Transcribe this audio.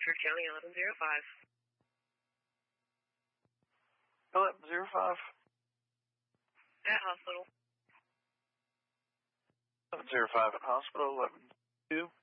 Oxford County 1105. 1105? At hospital. 1105 at hospital, 11-2.